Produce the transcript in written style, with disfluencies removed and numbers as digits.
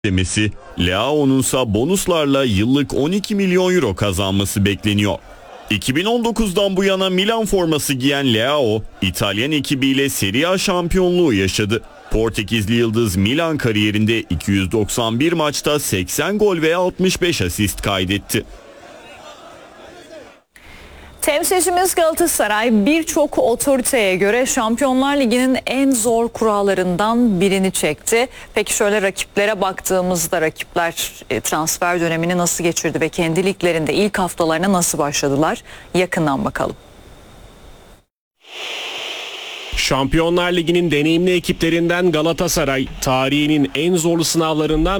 demesi, Leao'nunsa bonuslarla yıllık 12 milyon euro kazanması bekleniyor. 2019'dan bu yana Milan forması giyen Leao, İtalyan ekibiyle Serie A şampiyonluğu yaşadı. Portekizli yıldız Milan kariyerinde 291 maçta 80 gol ve 65 asist kaydetti. Temsilcimiz Galatasaray birçok otoriteye göre Şampiyonlar Ligi'nin en zor kurallarından birini çekti. Peki şöyle rakiplere baktığımızda rakipler transfer dönemini nasıl geçirdi ve kendi liglerinde ilk haftalarına nasıl başladılar? Yakından bakalım. Şampiyonlar Ligi'nin deneyimli ekiplerinden Galatasaray, tarihinin en zorlu sınavlarından